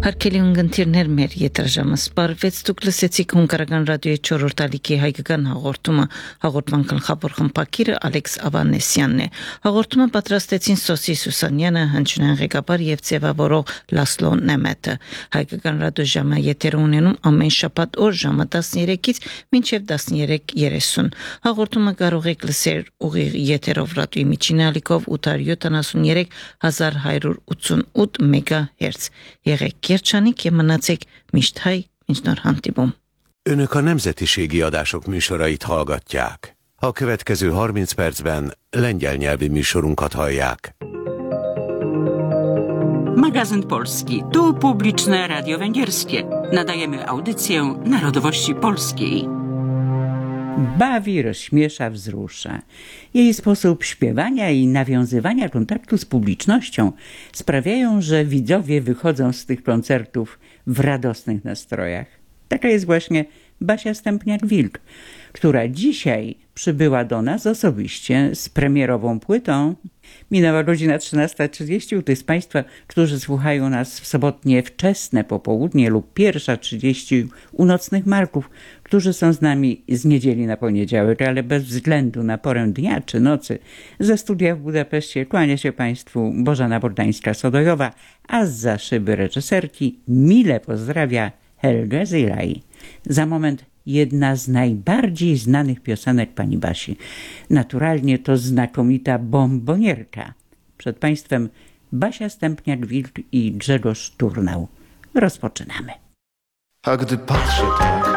Հարկելիուն գնդիրներ մեր ետրաժամը սպարվեց դուք լսեցիք հունգարական ռադիոյի 4-րդ ալիքի հայկական հաղորդման գլխավոր խմբակիրը Ալեքս Ավանեսյանն է։ Հաղորդումը պատրաստեցին Սոսի Սուսանյանը, հնչյունային ղեկավար եւ ձևավորող Լասլո Նեմետը։ Հայկական ռադիոժամը եթեր ունենում ամեն շաբաթ օր ժամը 13-ից մինչև 13:30։ Հաղորդումը կարող եք լսել ուղիղ եթերով ռադիոյի միջին ալիքով 873 MHz։ Եղեք Kércsánik Jemenacek Misthely, nincs nor hantibom. Önök a nemzetiségi adások műsorait hallgatják. A következő 30 percben lengyel nyelvi műsorunkat hallják. Magazyn Polski. Tu publiczne radio węgierskie. Nadajemy audycję narodowości polskiej. Bawi, rozśmiesza, wzrusza. Jej sposób śpiewania i nawiązywania kontaktu z publicznością sprawiają, że widzowie wychodzą z tych koncertów w radosnych nastrojach. Taka jest właśnie Basia Stępniak-Wilk, która dzisiaj przybyła do nas osobiście z premierową płytą. Minęła godzina 13:30. U tych z Państwa, którzy słuchają nas w sobotnie wczesne popołudnie lub 1:30 u Nocnych Marków, którzy są z nami z niedzieli na poniedziałek, ale bez względu na porę dnia czy nocy, ze studia w Budapeszcie kłania się Państwu Bożena Bordańska-Sodojowa, a zza szyby reżyserki mile pozdrawia Helga Zilaj. Za moment jedna z najbardziej znanych piosenek pani Basi. Naturalnie to znakomita bombonierka. Przed Państwem Basia Stępniak-Wilk i Grzegorz Turnał. Rozpoczynamy. A gdy patrzę tak